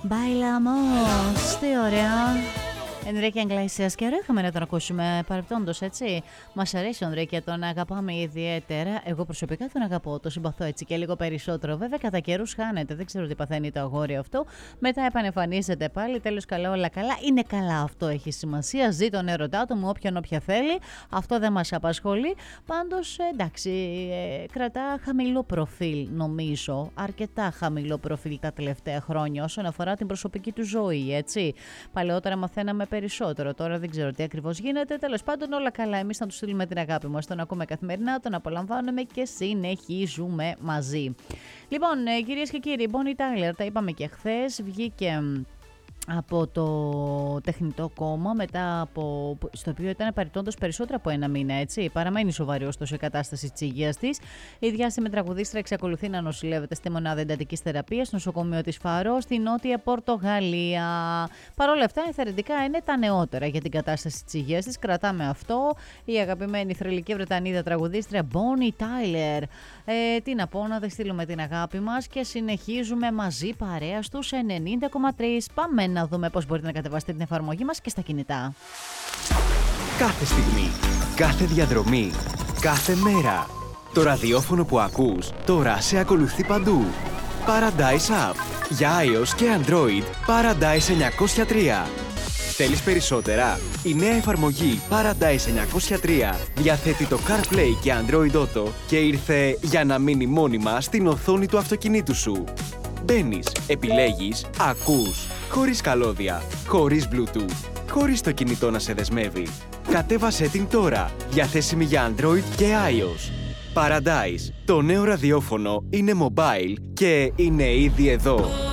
Bailamos, τι ωραία. Ενρίκη Αγγλαίσιας, και ωραίο είχαμε να τον ακούσουμε παρεπτόντως, έτσι. Μας αρέσει ο Ενρίκη, τον αγαπάμε ιδιαίτερα. Εγώ προσωπικά τον αγαπώ, το συμπαθώ έτσι και λίγο περισσότερο. Βέβαια, κατά καιρούς χάνεται, δεν ξέρω τι παθαίνει το αγόρι αυτό. Μετά επανεμφανίζεται πάλι, τέλος καλά, όλα καλά. Είναι καλά, αυτό έχει σημασία. Ζει τον έρωτά του, όποιον όποια θέλει. Αυτό δεν μας απασχολεί. Πάντως, εντάξει, κρατά χαμηλό προφίλ, νομίζω. Αρκετά χαμηλό προφίλ τα τελευταία χρόνια όσον αφορά την προσωπική του ζωή, έτσι. Παλαιότερα μαθαίναμε περισσότερο. Τώρα δεν ξέρω τι ακριβώς γίνεται. Τέλος πάντων, όλα καλά. Εμείς θα του στείλουμε την αγάπη μας. Τον ακούμε καθημερινά, τον απολαμβάνουμε και συνεχίζουμε μαζί. Λοιπόν, κυρίες και κύριοι, Bonnie Tyler, τα είπαμε και χθες. Βγήκε από το τεχνητό κόμμα, μετά από, στο οποίο ήταν παρεπτόντως περισσότερο από ένα μήνα, έτσι. Παραμένει σοβαρή ωστόσο η κατάσταση της υγείας της. Η διάσημη τραγουδίστρια εξακολουθεί να νοσηλεύεται στη μονάδα εντατικής θεραπείας στο νοσοκομείο της Φάρο, στη Νότια Πορτογαλία. Παρ' όλα αυτά, ενθαρρυντικά είναι τα νεότερα για την κατάσταση της υγείας της. Κρατάμε αυτό. Η αγαπημένη θρυλική Βρετανίδα τραγουδίστρια Bonnie Tyler. Τι να πω, να δεν στείλουμε την αγάπη μας και συνεχίζουμε μαζί παρέα στους 90,3. Πάμε να δούμε πώς μπορείτε να κατεβάσετε την εφαρμογή μας και στα κινητά. Κάθε στιγμή, κάθε διαδρομή, κάθε μέρα. Το ραδιόφωνο που ακούς τώρα σε ακολουθεί παντού. Paradise App. Για iOS και Android, Paradise 903. Θέλεις περισσότερα? Η νέα εφαρμογή Paradise 903 διαθέτει το CarPlay και Android Auto και ήρθε για να μείνει μόνιμα στην οθόνη του αυτοκινήτου σου. Μπαίνεις, επιλέγεις, ακούς, χωρίς καλώδια, χωρίς Bluetooth, χωρίς το κινητό να σε δεσμεύει. Κατέβασέ την τώρα, διαθέσιμη για Android και iOS. Paradise, το νέο ραδιόφωνο είναι mobile και είναι ήδη εδώ.